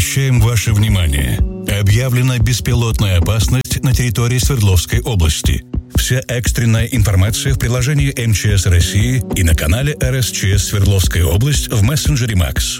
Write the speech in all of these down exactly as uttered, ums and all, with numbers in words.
Обращаем ваше внимание. Объявлена беспилотная опасность на территории Свердловской области. Вся экстренная информация в приложении эм че эс России и на канале эр эс че эс Свердловская область в мессенджере Макс.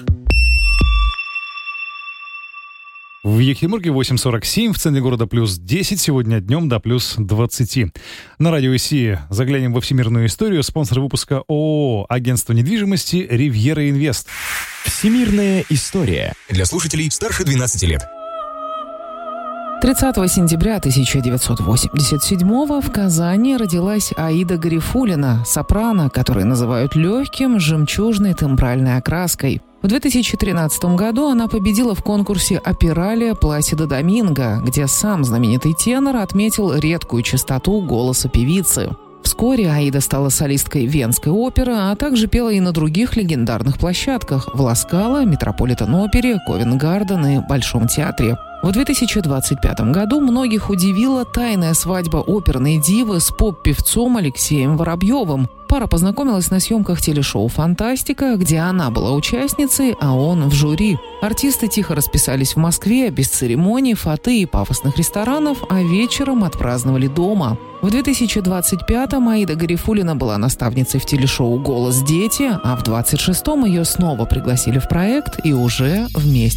В Екатеринбурге восемь сорок семь, в центре города плюс десять, сегодня днем до плюс двадцать. На радио ИСИ заглянем во всемирную историю. Спонсор выпуска ООО «Агентство недвижимости Ривьера Инвест». Всемирная история для слушателей старше двенадцати лет. тридцатого сентября тысяча девятьсот восемьдесят седьмого в Казани родилась Аида Гарифуллина, сопрано, которую называют легким, жемчужной тембральной окраской. В две тысячи тринадцатом году она победила в конкурсе «Опералия Пласидо Доминго», где сам знаменитый тенор отметил редкую чистоту голоса певицы. Вскоре Аида стала солисткой Венской оперы, а также пела и на других легендарных площадках – в Ла Скала, Метрополитен-опере, Ковент-Гарден и Большом театре. В две тысячи двадцать пятом году многих удивила тайная свадьба оперной дивы с поп-певцом Алексеем Воробьевым. Пара познакомилась на съемках телешоу «Фантастика», где она была участницей, а он в жюри. Артисты тихо расписались в Москве, без церемоний, фаты и пафосных ресторанов, а вечером отпраздновали дома. В две тысячи двадцать пятом Аида Гарифуллина была наставницей в телешоу «Голос дети», а в двадцать шестом ее снова пригласили в проект и уже вместе